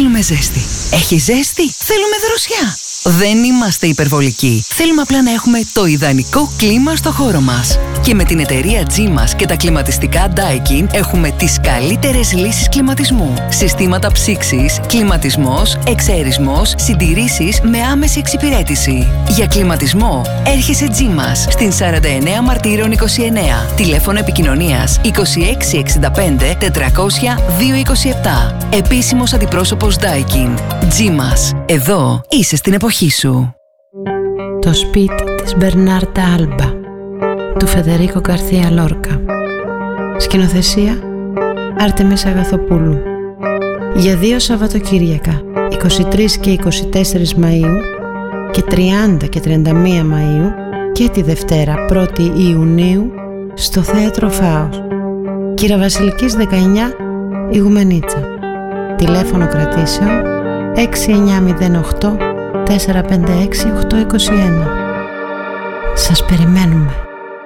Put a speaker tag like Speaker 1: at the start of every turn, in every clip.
Speaker 1: θέλουμε ζέστη. Έχει ζέστη, θέλουμε δροσιά. Δεν είμαστε υπερβολικοί. Θέλουμε απλά να έχουμε το ιδανικό κλίμα στο χώρο μας. Και με την εταιρεία G-MAS και τα κλιματιστικά Daikin έχουμε τις καλύτερες λύσεις κλιματισμού. Συστήματα ψήξης, κλιματισμός, εξαερισμός, συντηρήσεις με άμεση εξυπηρέτηση. Για κλιματισμό έρχεσαι G-MAS στην 49 Μαρτύρων 29. Τηλέφωνο επικοινωνίας 2665 400 227. Επίσημος αντιπρόσωπος Daikin. G-MAS. Εδώ είσαι στην εποχή σου.
Speaker 2: Το σπίτι της Μπερνάρτα Άλμπα του Φεδερίκο Γκαρθία Λόρκα. Σκηνοθεσία Άρτεμις Αγαθοπούλου. Για 2 Σαββατοκύριακα, 23 και 24 Μαΐου και 30 και 31 Μαΐου και τη Δευτέρα 1η Ιουνίου στο Θέατρο Φάος. Κυραβασιλικής 19, Ιγουμενίτσα. Τηλέφωνο κρατήσεων 6908 456 821. Σας περιμένουμε.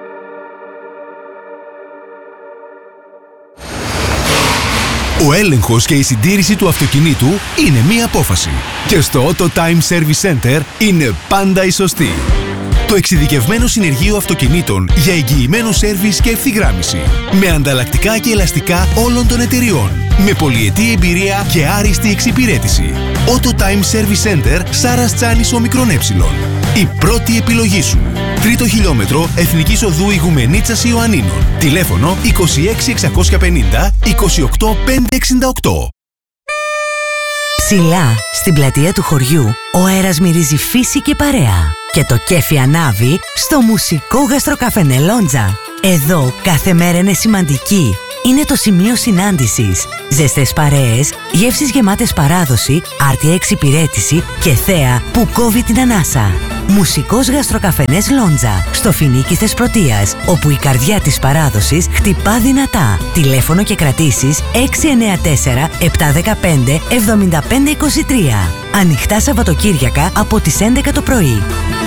Speaker 3: Ο έλεγχος και η συντήρηση του αυτοκινήτου είναι μία απόφαση. Και στο Auto Time Service Center είναι πάντα η σωστή. Το εξειδικευμένο συνεργείο αυτοκινήτων για εγγυημένο σέρβις και ευθυγράμμιση. Με ανταλλακτικά και ελαστικά όλων των εταιριών. Με πολυετή εμπειρία και άριστη εξυπηρέτηση. Auto Time Service Center Σάρας Τσάνης Ομικρόν Ε. Η πρώτη επιλογή σου. 3ο χιλιόμετρο Εθνικής Οδού Ιγουμενίτσας Ιωαννίνων. Τηλέφωνο 26 650 28 568.
Speaker 4: Ψηλά, στην πλατεία του χωριού, ο αέρας μυρίζει φύση και παρέα. Και το κέφι ανάβει στο μουσικό γαστροκαφενέ Λόντζα. Εδώ κάθε μέρα είναι σημαντική. Είναι το σημείο συνάντησης. Ζεστές παρέες, γεύσεις γεμάτες παράδοση, άρτια εξυπηρέτηση και θέα που κόβει την ανάσα. Μουσικός γαστροκαφενές Λόντζα, στο Φοινίκι Θεσπρωτείας, όπου η καρδιά της παράδοσης χτυπά δυνατά. Τηλέφωνο και κρατήσεις 694 715 7523. Ανοιχτά Σαββατοκύριακα από τις 11 το πρωί.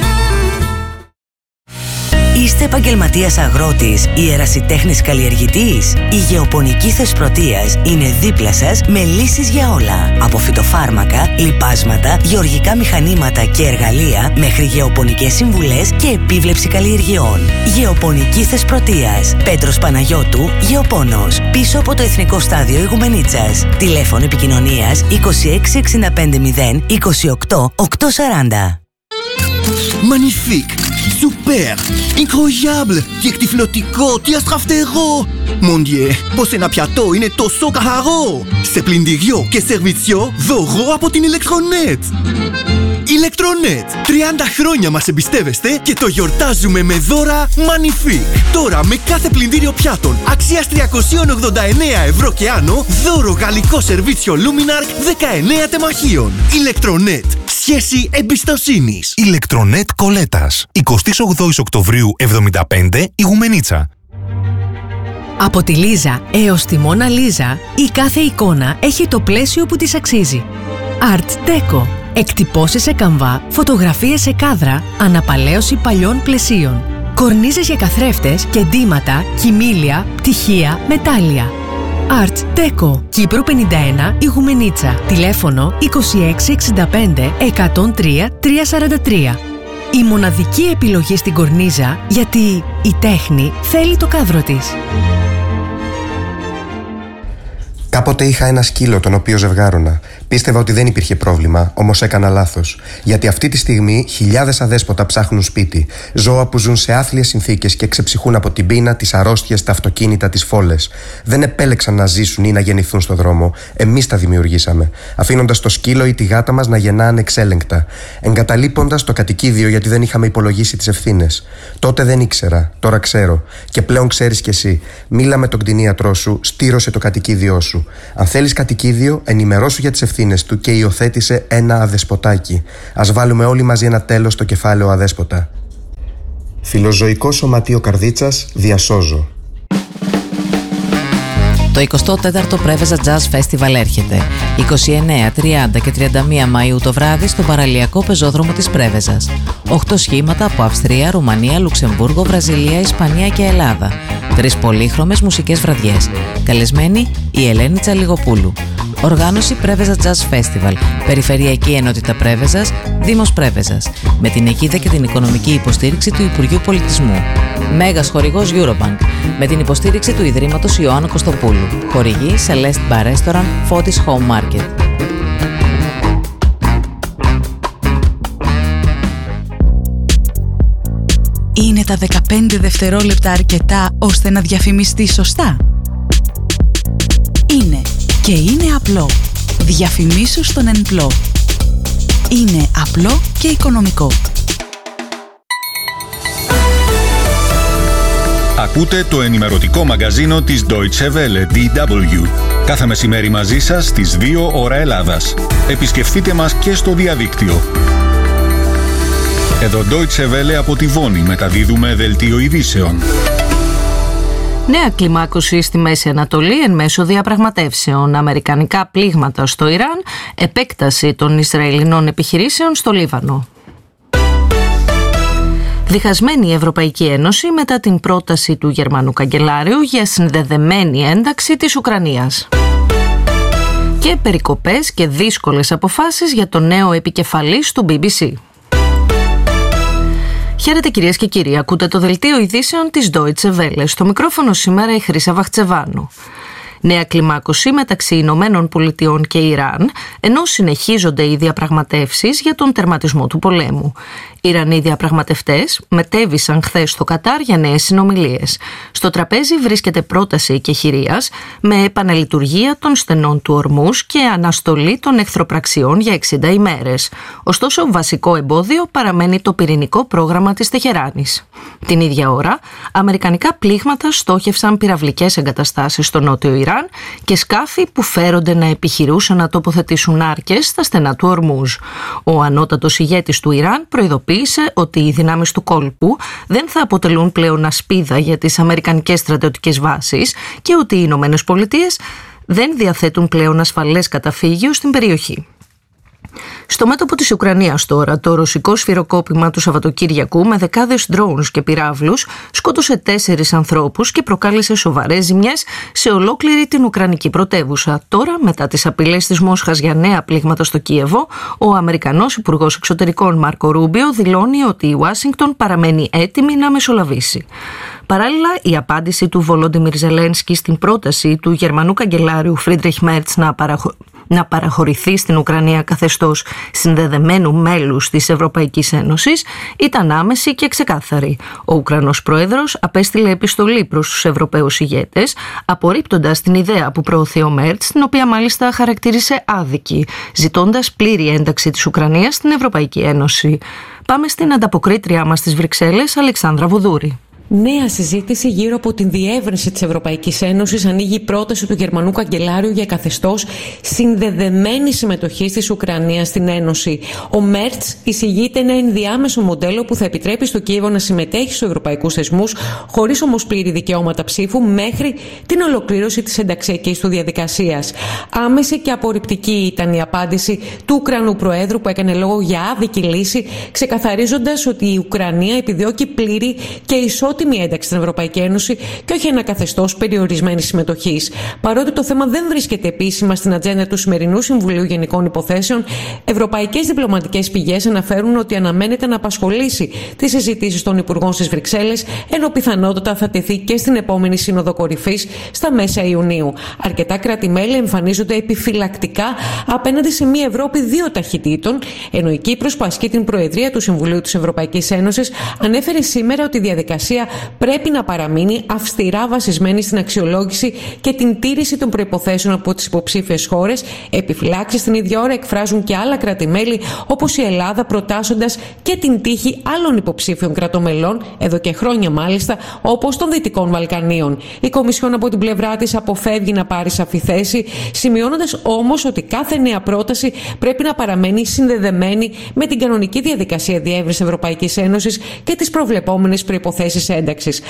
Speaker 4: Είστε επαγγελματίας αγρότης ή ερασιτέχνης καλλιεργητής? Η Γεωπονική Θεσπρωτείας είναι δίπλα σας με λύσεις για όλα. Από φυτοφάρμακα, λιπάσματα, γεωργικά μηχανήματα και εργαλεία μέχρι γεωπονικές συμβουλές και επίβλεψη καλλιεργειών. Γεωπονική Θεσπρωτείας. Πέτρος Παναγιώτου, Γεωπόνος. Πίσω από το Εθνικό Στάδιο Ιγουμενίτσας. Τηλέφωνο επικοινωνίας 26 65 0 28 840.
Speaker 5: Magnifique, super, incroyable, τι εκτυφλωτικό, τι αστραφτερό. Mon Dieu, πως ένα πιατό είναι τόσο καθαρό. Σε πλυντήριο και σερβιτσιό δώρο από την Electronet. Electronet, 30 χρόνια μας εμπιστεύεστε και το γιορτάζουμε με δώρα Magnifique. Τώρα με κάθε πλυντήριο πιάτων αξίας 389 ευρώ και άνω, δώρο γαλλικό σερβίτσιο Luminark 19 τεμαχίων. Electronet, σχέση εμπιστοσύνης.
Speaker 3: Electronet Κολέτας, 28 Οκτωβρίου 75, Ιγουμενίτσα.
Speaker 6: Από τη Λίζα έως τη Μόνα Λίζα, η κάθε εικόνα έχει το πλαίσιο που της αξίζει. Art Deco. Εκτυπώσεις σε καμβά, φωτογραφίες σε κάδρα, αναπαλαίωση παλιών πλαισίων. Κορνίζες για καθρέφτες και ντύματα, κοιμήλια, πτυχία, μετάλλια. Art Deco. Κύπρου 51, Ιγουμενίτσα. Τηλέφωνο 26 65 103 343. Η μοναδική επιλογή στην κορνίζα, γιατί η τέχνη θέλει το κάδρο της.
Speaker 7: Κάποτε είχα ένα σκύλο τον οποίο ζευγάρωνα. Πίστευα ότι δεν υπήρχε πρόβλημα, όμως έκανα λάθος. Γιατί αυτή τη στιγμή χιλιάδες αδέσποτα ψάχνουν σπίτι. Ζώα που ζουν σε άθλιες συνθήκες και ξεψυχούν από την πείνα, τις αρρώστιες, τα αυτοκίνητα, τις φόλες. Δεν επέλεξαν να ζήσουν ή να γεννηθούν στο δρόμο. Εμείς τα δημιουργήσαμε. Αφήνοντας το σκύλο ή τη γάτα μας να γεννά ανεξέλεγκτα. Εγκαταλείποντας το κατοικίδιο γιατί δεν είχαμε υπολογίσει τις ευθύνες. Τότε δεν ήξερα, τώρα ξέρω. Και πλέον ξέρεις κι εσύ. Μίλα με τον κτηνίατρό σου, στήρωσε το κατοικίδιό σου. Αν θέλεις κατοικίδιο, ενημερώσου για τις ευθύνες του και υιοθέτησε ένα αδεσποτάκι. Ας βάλουμε όλοι μαζί ένα τέλος στο κεφάλαιο αδέσποτα. Φιλοζωικό Σωματείο Καρδίτσας, διασώζω.
Speaker 8: Το 24ο Πρέβεζα Jazz Festival έρχεται 29, 30 και 31 Μαΐου το βράδυ στον παραλιακό πεζόδρομο της Πρέβεζας. 8 σχήματα από Αυστρία, Ρουμανία, Λουξεμβούργο, Βραζιλία, Ισπανία και Ελλάδα. 3 πολύχρωμες μουσικές βραδιές. Καλεσμένη η Ελένη Τσαλιγοπούλου. Οργάνωση Πρέβεζα Jazz Festival. Περιφερειακή Ενότητα Πρέβεζας, Δήμος Πρέβεζας. Με την αιγίδα και την οικονομική υποστήριξη του Υπουργείου Πολιτισμού. Μέγας χορηγός Eurobank. Με την υποστήριξη του Ιδρύματος Ιωάννου Κωστοπούλου. Χορηγή Celeste Bar Restaurant, Fotis Home Market.
Speaker 9: Είναι τα 15 δευτερόλεπτα αρκετά ώστε να διαφημιστεί σωστά? Είναι και είναι απλό. Διαφημίσου στον ΕΝΠΛΟ. Είναι απλό και οικονομικό.
Speaker 10: Ακούτε το ενημερωτικό μαγκαζίνο της Deutsche Welle, DW. Κάθε μεσημέρι μαζί σας στις 2 ώρα Ελλάδας. Επισκεφτείτε μας και στο διαδίκτυο. Εδώ Deutsche Welle από τη Βόνη μεταδίδουμε δελτίο ειδήσεων.
Speaker 11: Νέα κλιμάκωση στη Μέση Ανατολή εν μέσω διαπραγματεύσεων. Αμερικανικά πλήγματα στο Ιράν, επέκταση των Ισραηλινών επιχειρήσεων στο Λίβανο. Διχασμένη η Ευρωπαϊκή Ένωση μετά την πρόταση του Γερμανού καγκελάριου για συνδεδεμένη ένταξη της Ουκρανίας. Και περικοπές και δύσκολες αποφάσεις για το νέο επικεφαλής του BBC. Χαίρετε κυρίες και κύριοι, ακούτε το δελτίο ειδήσεων της Deutsche Welle. Στο μικρόφωνο σήμερα η Χρύσα Βαχτσεβάνου. Νέα κλιμάκωση μεταξύ Ηνωμένων Πολιτειών και Ιράν, ενώ συνεχίζονται οι διαπραγματεύσεις για τον τερματισμό του πολέμου. Οι Ιρανοί διαπραγματευτές μετέβησαν χθες στο Κατάρ για νέες συνομιλίες. Στο τραπέζι βρίσκεται πρόταση κεχηρίας με επαναλειτουργία των στενών του Ορμούς και αναστολή των εχθροπραξιών για 60 ημέρες. Ωστόσο, βασικό εμπόδιο παραμένει το πυρηνικό πρόγραμμα της Τεχεράνης. Την ίδια ώρα, αμερικανικά πλήγματα στόχευσαν πυραυλικές εγκαταστάσεις στο νότιο Ιράν και σκάφη που φέρονται να επιχειρούσαν να τοποθετήσουν άρκες στα στενά του Ορμούζ. Ο ανώτατος ηγέτης του Ιράν προειδοποίησε ότι οι δυνάμεις του κόλπου δεν θα αποτελούν πλέον ασπίδα για τις αμερικανικές στρατιωτικές βάσεις και ότι οι Ηνωμένες Πολιτείες δεν διαθέτουν πλέον ασφαλές καταφύγιο στην περιοχή. Στο μέτωπο της Ουκρανίας τώρα, το ρωσικό σφυροκόπημα του Σαββατοκύριακου με δεκάδες drones και πυράβλους σκότωσε 4 ανθρώπους και προκάλεσε σοβαρές ζημιές σε ολόκληρη την Ουκρανική πρωτεύουσα. Τώρα, μετά τις απειλές της Μόσχας για νέα πλήγματα στο Κίεβο, ο Αμερικανός Υπουργός Εξωτερικών Μάρκο Ρούμπιο δηλώνει ότι η Ουάσιγκτον παραμένει έτοιμη να μεσολαβήσει. Παράλληλα, η απάντηση του Βολόντιμιρ Ζελένσκι στην πρόταση του Γερμανού καγκελάριου Φρίντριχ Μέρτς να παραχωρηθεί στην Ουκρανία καθεστώς συνδεδεμένου μέλους της Ευρωπαϊκής Ένωσης ήταν άμεση και ξεκάθαρη. Ο Ουκρανός Πρόεδρος απέστειλε επιστολή προς τους Ευρωπαίους ηγέτες, απορρίπτοντας την ιδέα που προωθεί ο Μέρτς, την οποία μάλιστα χαρακτήρισε άδικη, ζητώντας πλήρη ένταξη της Ουκρανίας στην Ευρωπαϊκή Ένωση. Πάμε στην ανταποκρίτριά μας στις Βρυξέλλες, Αλεξάνδρα Βουδούρη.
Speaker 12: Νέα συζήτηση γύρω από την διεύρυνση της Ευρωπαϊκής Ένωσης ανοίγει η πρόταση του Γερμανού Καγκελάριου για καθεστώς συνδεδεμένη συμμετοχής της Ουκρανίας στην Ένωση. Ο Μέρτς εισηγείται ένα ενδιάμεσο μοντέλο που θα επιτρέπει στο Κίεβο να συμμετέχει στους ευρωπαϊκούς θεσμούς, χωρίς όμως πλήρη δικαιώματα ψήφου, μέχρι την ολοκλήρωση της ενταξιακής του διαδικασίας. Άμεση και απορριπτική ήταν η απάντηση του Ουκρανού Προέδρου, που έκανε λόγο για άδικη λύση, ξεκαθαρίζοντας ότι η Ουκρανία επιδιώκει πλήρη και ισότιμη ένταξη στην Ευρωπαϊκή Ένωση και όχι ένα καθεστώς περιορισμένης συμμετοχής. Παρότι το θέμα δεν βρίσκεται επίσημα στην ατζέντα του σημερινού Συμβουλίου Γενικών Υποθέσεων, ευρωπαϊκές διπλωματικές πηγές αναφέρουν ότι αναμένεται να απασχολήσει τις συζητήσεις των Υπουργών στις Βρυξέλλες, ενώ πιθανότατα θα τεθεί και στην επόμενη Σύνοδο Κορυφής στα μέσα Ιουνίου. Αρκετά κράτη-μέλη εμφανίζονται επιφυλακτικά απέναντι σε μια Ευρώπη 2 ταχυτήτων, ενώ η Κύπρος, που ασκεί την Προεδρία του Συμβουλίου της Ευρωπαϊκής Ένωσης, ανέφερε σήμερα ότι η διαδικασία πρέπει να παραμείνει αυστηρά βασισμένη στην αξιολόγηση και την τήρηση των προϋποθέσεων από τις υποψήφιες χώρες. Επιφυλάξεις την ίδια ώρα εκφράζουν και άλλα κράτη-μέλη, όπως η Ελλάδα, προτάσσοντας και την τύχη άλλων υποψήφιων κρατομελών, εδώ και χρόνια μάλιστα, όπως των Δυτικών Βαλκανίων. Η Κομισιόν από την πλευρά της αποφεύγει να πάρει σαφή θέση, σημειώνοντας όμως ότι κάθε νέα πρόταση πρέπει να παραμένει συνδεδεμένη με την κανονική διαδικασία διεύρυνσης Ευρωπαϊκής Ένωσης και τις προβλεπόμενες προϋποθέσεις ένταξης.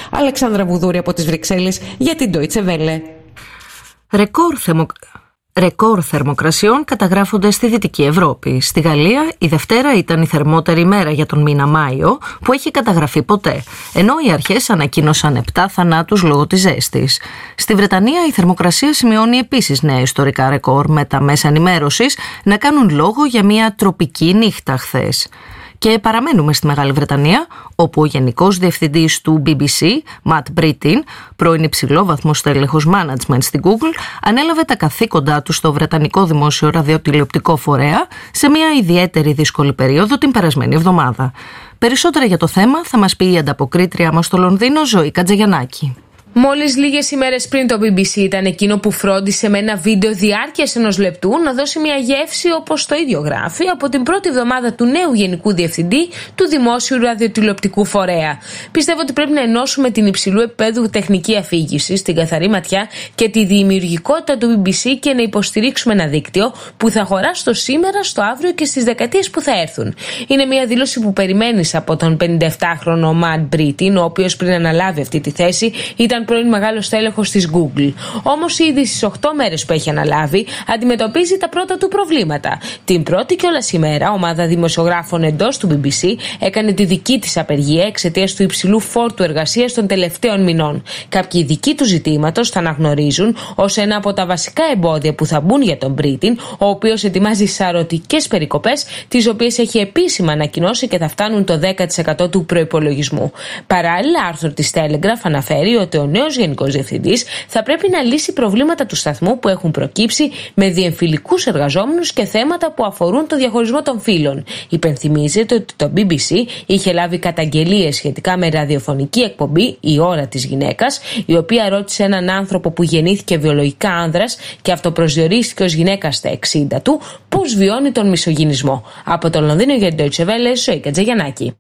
Speaker 11: Ρεκόρ θερμοκρασιών καταγράφονται στη Δυτική Ευρώπη. Στη Γαλλία η Δευτέρα ήταν η θερμότερη μέρα για τον μήνα Μάιο που έχει καταγραφεί ποτέ, ενώ οι αρχές ανακοίνωσαν 7 θανάτους λόγω της ζέστης. Στη Βρετανία η θερμοκρασία σημειώνει επίσης νέα ιστορικά ρεκόρ, με τα μέσα ενημέρωσης να κάνουν λόγο για μια τροπική νύχτα χθες. Και παραμένουμε στη Μεγάλη Βρετανία, όπου ο Γενικός Διευθυντής του BBC, Matt Brittin, πρώην υψηλόβαθμος τέλεχος management στην Google, ανέλαβε τα καθήκοντά του στο Βρετανικό Δημόσιο Ραδιοτηλεοπτικό Φορέα σε μια ιδιαίτερη δύσκολη περίοδο την περασμένη εβδομάδα. Περισσότερα για το θέμα θα μας πει η ανταποκρίτρια μας στο Λονδίνο, Ζωή Κατζαγιαννάκη.
Speaker 13: Μόλις λίγες ημέρες πριν το BBC ήταν εκείνο που φρόντισε με ένα βίντεο διάρκειας 1 λεπτού να δώσει μια γεύση, όπως το ίδιο γράφει, από την πρώτη εβδομάδα του νέου Γενικού Διευθυντή του Δημόσιου Ραδιοτηλεοπτικού Φορέα. Πιστεύω ότι πρέπει να ενώσουμε την υψηλού επίπεδου τεχνική αφήγηση, την καθαρή ματιά και τη δημιουργικότητα του BBC και να υποστηρίξουμε ένα δίκτυο που θα χωρά στο σήμερα, στο αύριο και στις δεκαετίες που θα έρθουν. Είναι μια δήλωση που περιμένεις από τον 57χρονο Matt Brittin, ο οποίος πριν αναλάβει αυτή τη θέση ήταν πρώην μεγάλος τέλεχος της Google. Όμως ήδη στις 8 μέρες που έχει αναλάβει αντιμετωπίζει τα πρώτα του προβλήματα. Την πρώτη κιόλας ημέρα, ομάδα δημοσιογράφων εντός του BBC έκανε τη δική της απεργία εξαιτίας του υψηλού φόρτου εργασίας των τελευταίων μηνών. Κάποιοι ειδικοί του ζητήματος θα αναγνωρίζουν ως ένα από τα βασικά εμπόδια που θα μπουν για τον Brittin, ο οποίος ετοιμάζει σαρωτικές περικοπές, τις οποίες έχει επίσημα ανακοινώσει και θα φτάνουν το 10% του προϋπολογισμού. Παράλληλα, άρθρο της Telegraph αναφέρει ότι ο νέος Γενικός Διευθυντής θα πρέπει να λύσει προβλήματα του σταθμού που έχουν προκύψει με διεμφυλικούς εργαζόμενους και θέματα που αφορούν το διαχωρισμό των φύλων. Υπενθυμίζεται ότι το BBC είχε λάβει καταγγελίες σχετικά με ραδιοφωνική εκπομπή «Η ώρα της γυναίκας», η οποία ρώτησε έναν άνθρωπο που γεννήθηκε βιολογικά άνδρας και αυτοπροσδιορίστηκε ως γυναίκα στα 60 του, πώς βιώνει τον μισογυνισμό. Από το Λονδίνο για την Deutsche Welle, Ζωή Κατζαγιαννάκη.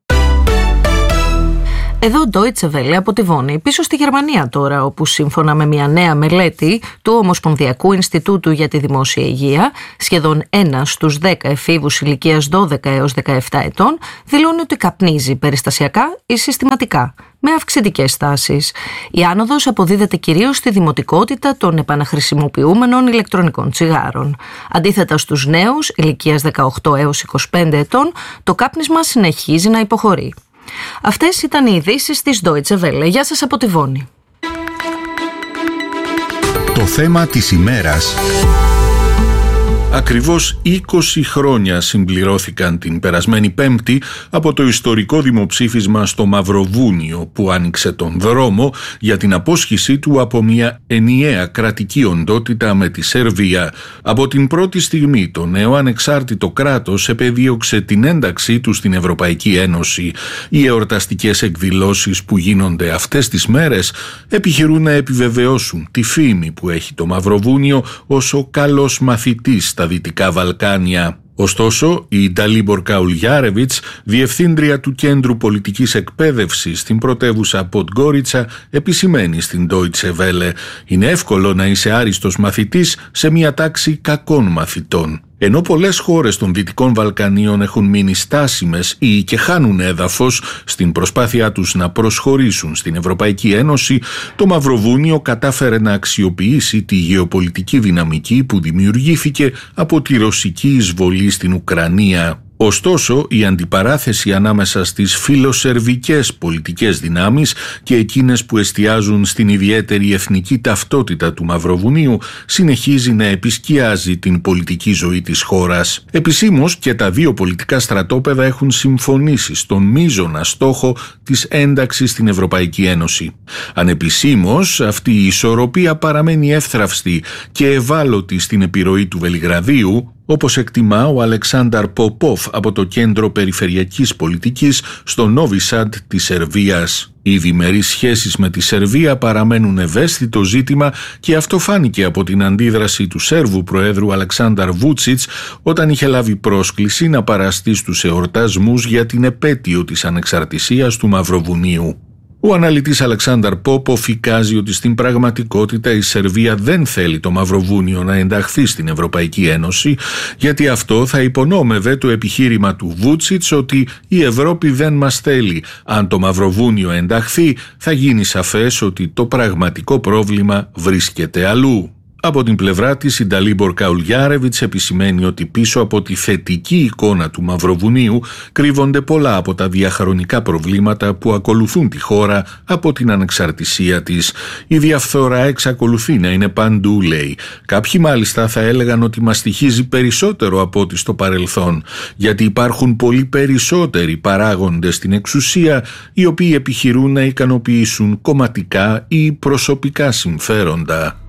Speaker 11: Εδώ Deutsche Welle από τη Βόνη, πίσω στη Γερμανία τώρα, όπου σύμφωνα με μια νέα μελέτη του Ομοσπονδιακού Ινστιτούτου για τη Δημόσια Υγεία, σχεδόν 1 στους 10 εφήβους ηλικίας 12 έως 17 ετών δηλώνει ότι καπνίζει περιστασιακά ή συστηματικά, με αυξητικές τάσεις. Η άνοδος αποδίδεται κυρίως στη δημοτικότητα των επαναχρησιμοποιούμενων ηλεκτρονικών τσιγάρων. Αντίθετα στους νέους ηλικίας 18 έως 25 ετών, το κάπνισμα συνεχίζει να υποχωρεί. Αυτές ήταν οι ειδήσεις της Deutsche Welle. Γεια σας από τη Βόνη.
Speaker 10: Το θέμα της ημέρας. Ακριβώς 20 χρόνια συμπληρώθηκαν την περασμένη Πέμπτη από το ιστορικό δημοψήφισμα στο Μαυροβούνιο που άνοιξε τον δρόμο για την απόσχησή του από μια ενιαία κρατική οντότητα με τη Σερβία. Από την πρώτη στιγμή το νέο ανεξάρτητο κράτος επεδίωξε την ένταξή του στην Ευρωπαϊκή Ένωση. Οι εορταστικές εκδηλώσεις που γίνονται αυτές τις μέρες επιχειρούν να επιβεβαιώσουν τη φήμη που έχει το Μαυροβούνιο ως ο καλός μαθητής στα Δυτικά Βαλκάνια. Ωστόσο, η Νταλίμπορ Καουλιάρεβιτς, διευθύντρια του Κέντρου Πολιτικής Εκπαίδευσης στην πρωτεύουσα Ποντγκόριτσα, επισημαίνει στην Deutsche Welle: «Είναι εύκολο να είσαι άριστος μαθητής σε μια τάξη κακών μαθητών». Ενώ πολλές χώρες των Δυτικών Βαλκανίων έχουν μείνει στάσιμες ή και χάνουν έδαφος στην προσπάθειά τους να προσχωρήσουν στην Ευρωπαϊκή Ένωση, το Μαυροβούνιο κατάφερε να αξιοποιήσει τη γεωπολιτική δυναμική που δημιουργήθηκε από τη ρωσική εισβολή στην Ουκρανία. Ωστόσο, η αντιπαράθεση ανάμεσα στις φιλοσερβικές πολιτικές δυνάμεις και εκείνες που εστιάζουν στην ιδιαίτερη εθνική ταυτότητα του Μαυροβουνίου συνεχίζει να επισκιάζει την πολιτική ζωή της χώρας. Επισήμως και τα δύο πολιτικά στρατόπεδα έχουν συμφωνήσει στον μείζωνα στόχο της ένταξης στην Ευρωπαϊκή Ένωση. Ανεπισήμως, αυτή η ισορροπία παραμένει εύθραυστη και ευάλωτη στην επιρροή του Βελιγραδίου, όπως εκτιμά ο Αλεξάνδαρ Ποπόφ από το Κέντρο Περιφερειακής Πολιτικής στο Νόβι Σαντ της Σερβίας. Οι διμερείς σχέσεις με τη Σερβία παραμένουν ευαίσθητο ζήτημα και αυτό φάνηκε από την αντίδραση του Σέρβου Προέδρου Αλεξάνδαρ Βούτσιτς όταν είχε λάβει πρόσκληση να παραστεί στους εορτασμούς για την επέτειο της ανεξαρτησίας του Μαυροβουνίου. Ο αναλυτής Αλεξάνδαρ Πόποφ εικάζει ότι στην πραγματικότητα η Σερβία δεν θέλει το Μαυροβούνιο να ενταχθεί στην Ευρωπαϊκή Ένωση, γιατί αυτό θα υπονόμευε το επιχείρημα του Βούτσιτς ότι η Ευρώπη δεν μας θέλει. Αν το Μαυροβούνιο ενταχθεί, θα γίνει σαφές ότι το πραγματικό πρόβλημα βρίσκεται αλλού. Από την πλευρά της, η Νταλίμπορ Καουλιάρεβιτς επισημαίνει ότι πίσω από τη θετική εικόνα του Μαυροβουνίου κρύβονται πολλά από τα διαχρονικά προβλήματα που ακολουθούν τη χώρα από την ανεξαρτησία της. Η διαφθορά εξακολουθεί να είναι παντού, λέει. Κάποιοι μάλιστα θα έλεγαν ότι μαστιχίζει περισσότερο από ό,τι στο παρελθόν, γιατί υπάρχουν πολύ περισσότεροι παράγοντες στην εξουσία οι οποίοι επιχειρούν να ικανοποιήσουν κομματικά ή προσωπικά συμφέροντα.